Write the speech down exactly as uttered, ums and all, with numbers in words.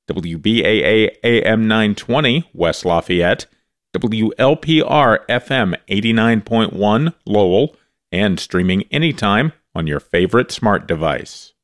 W B A A A M nine twenty West Lafayette, W L P R F M eighty-nine point one Lowell, and streaming anytime on your favorite smart device.